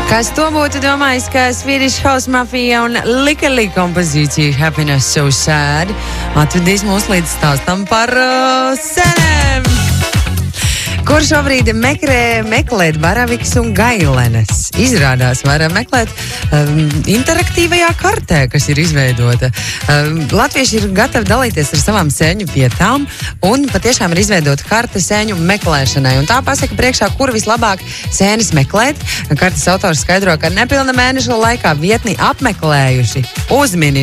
Kas to būtu domājis, ka Swedish House Mafia un Likali kompozīcija Happiness So Sad atvedīs mūs līdz stāstam par senēm, kur šobrīd meklēt baravikas un gailenes. Izrādās, varam meklēt interaktīvajā kartē, kas ir izveidota. Latvieši ir gatavi dalīties ar savām sēņu vietām un patiešām ir izveidota karta sēņu meklēšanai. Un tā pasaka priekšā, kur vislabāk sēnes meklēt. Kartas autors skaidro, ka nepilna mēneša laikā vietni apmeklējuši uzmini,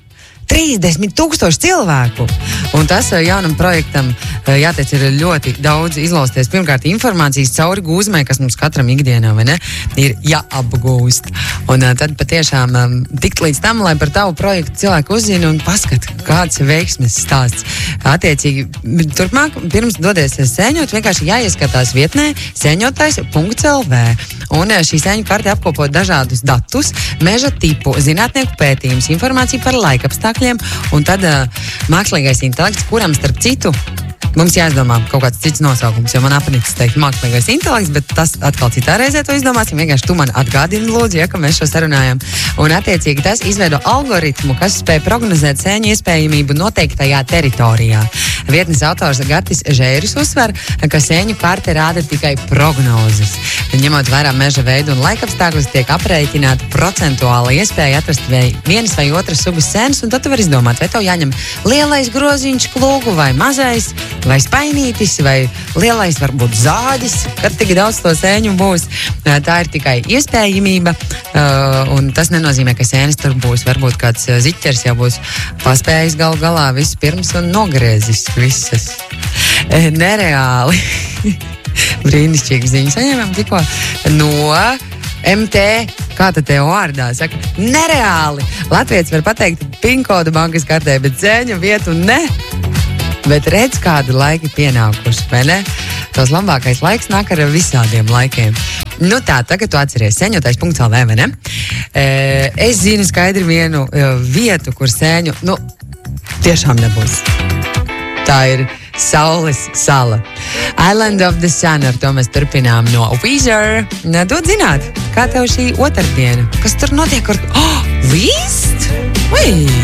30,000 cilvēku. Un tas jaunam projektam, jāteic, ir ļoti daudz izlausties. Pirmkārt, informācijas cauri gūzmai, kas mums katram ikdienā, vai ne, ir jāapgūst. Un tad patiešām tikt līdz tam, lai par tavu projektu cilvēku uzzina un paskat, kāds veiksmes stāsts. Attiecīgi, turpmāk, pirms dodies sēņot, vienkārši jāieskatās vietnē sēņotājs.lv. Un šī sēņu karte apkopo dažādus datus, meža tipu, zinātnieku pētījumus, informāciju par laikapstākļiem, un tad mākslīgais intelekts, kuram starp citu mums jāizdomā kaut kāds cits nosaukums, jo man apnicis teikt mākslīgais intelekts, bet tas atkal citā reizē to izdomāsim. Vienkārši tu man atgādini, lūdzu, ja, ka mēs šo sarunājam. Un attiecīgi tas izveido algoritmu, kas spēj prognozēt sēņu iespējamību noteiktajā teritorijā. Vietnes autors Gatis Žēris uzsver, ka sēņu karte rāda tikai prognozes. Ņemot vērā meža veidu un laikapstākļus, tiek aprēķināta procentuāla iespēja atrast vienas vai otras sugas sēnes, un tad tu vari izdomāt, vai tev jāņem lielais groziņš klūgu vai mazais, vai spainītis, vai lielais varbūt zādis, kad tik daudz to sēņu būs. Tā ir tikai iespējamība, un tas nenozīmē, ka sēnes tur būs. Varbūt kāds ziķers jau būs paspējis galu galā vispirms un nogriezis visas. Nereāli. Brīnišķīgi ziņas saņēmām tikko no MT, kā tad tev vārdā saka, nereāli. Latvietis var pateikt pinkodu bankas kartē, bet sēņu vietu ne. Bet redz, kādi laiki pienākuši, vai ne? Tos labākais laiks nāk ar visādiem laikiem. Tagad tu atceries sēņotājs.lv, vai ne? Es zinu skaidri vienu vietu, kur sēņu, tiešām nebūs. Tā ir Saules sala. Island of the Sun, ar to mēs turpinām no Weezer. Dod zināt, kā tev šī otrdiena? Kas tur notiek ar... Līst? Vai!